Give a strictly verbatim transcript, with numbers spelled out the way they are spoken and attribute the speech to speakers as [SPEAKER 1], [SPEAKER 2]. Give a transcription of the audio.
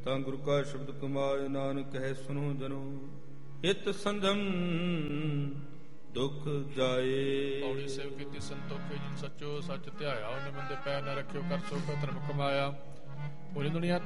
[SPEAKER 1] ਤਾਂ ਗੁਰੂ ਕਾ ਸ਼ਬਦ ਕਮਾਏ, ਨਾਨਕ ਕਹੈ ਸੁਨੋ ਜਨੋ, ਹਿਤ ਸੰਧਮ ਦੁਖ ਜਾਏ।
[SPEAKER 2] ਪੌੜੀ ਸੇਵ ਕੀਤੀ ਸੰਤੋਖੇ, ਜਿਨ ਸੱਚੋ ਸੱਚ ਧਿਆਇਆ, ਉਹਨੇ ਬੰਦੇ ਪੈਰ ਨਾ ਰੱਖਿਓ, ਕਰ ਸੋ ਕਾ ਧਰਮ ਕਮਾਇਆ। ਪੂਰੀ ਦੁਨੀਆ